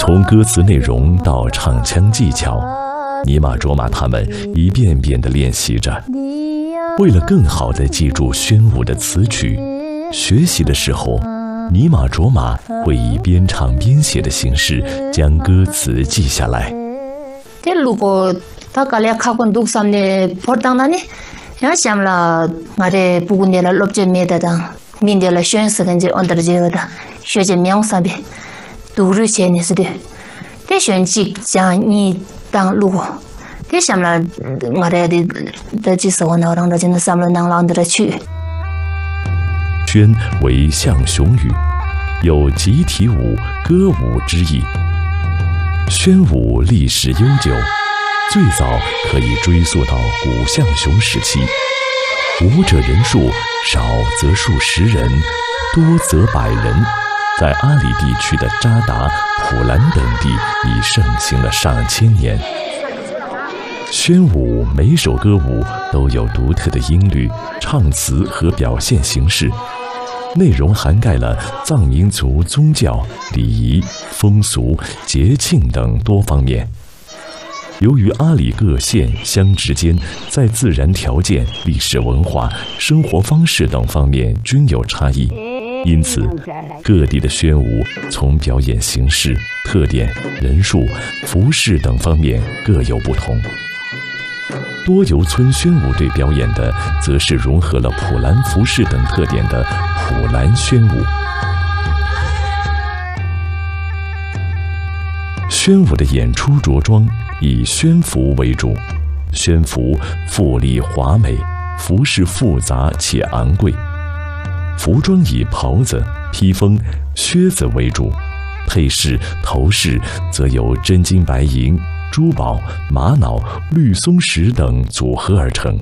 从歌词内容到唱腔技巧，尼玛卓玛他们一遍遍地练习着。为了更好地记住宣武的词曲，学习的时候，尼玛卓玛会以边唱边写的形式将歌词记下来。 如果他搞了考官读上的破当那呢，要想了我的不管的落着没得当，明天了选时跟着按照这个的学习苗上边，读日前的是的，这选几讲你当路。这想了我的几时候呢？让他真的上了能让他去。 宣为象雄语，有集体舞、歌舞之意。宣武历史悠久，最早可以追溯到古象雄时期。舞者人数少则数十人，多则100人，在阿里地区的扎达、普兰等地已盛行了上千年。宣武每首歌舞都有独特的音律、唱词和表现形式，内容涵盖了藏民族宗教、礼仪、风俗、节庆等多方面。由于阿里各县乡之间在自然条件、历史文化、生活方式等方面均有差异，因此各地的宣武从表演形式、特点、人数、服饰等方面各有不同。多游村宣武队表演的则是融合了普兰服饰等特点的普兰宣武。宣武的演出着装以宣服为主，宣服富丽华美，服饰复杂且昂贵。服装以袍子、披风、靴子为主，配饰、头饰则由真金白银、珠宝、玛瑙、绿松石等组合而成。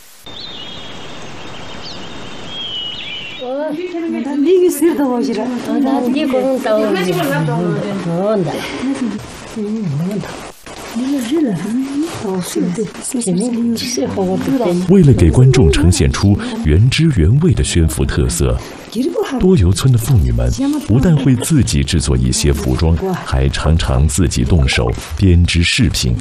为了给观众呈现出原汁原味的宣服特色，多游村的妇女们不但会自己制作一些服装，还常常自己动手编织饰品。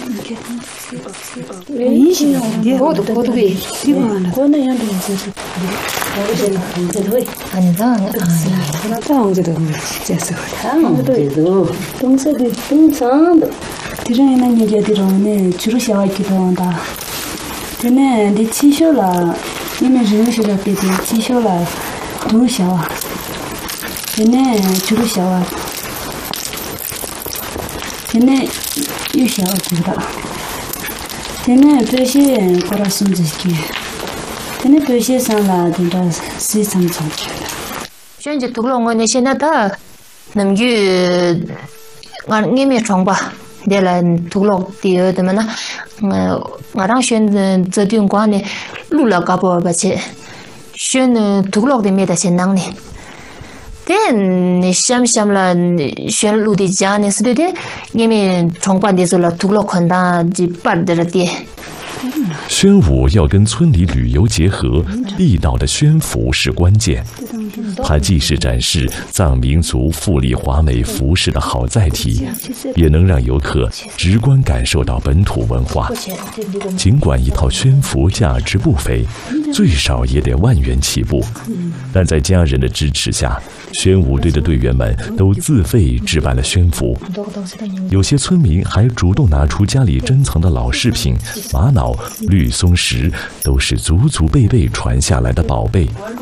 现在读了我那现在的能够俺没唱吧，对了，读了第二的嘛呢，我让选这段歌呢，录了搞不吧去，选读了的没得先能呢。但你想了，选录的家呢是对的，因为唱歌的时候读了看到就把的了的。 宣武要跟村里旅游结合，地道的宣服是关键。它既是展示藏民族富丽华美服饰的好载体，也能让游客直观感受到本土文化。尽管一套宣服价值不菲，最少也得10000元起步，但在家人的支持下，宣武队的队员们都自费置办了宣服。有些村民还主动拿出家里珍藏的老饰品，玛瑙、绿松石都是祖祖辈辈传下来的宝贝。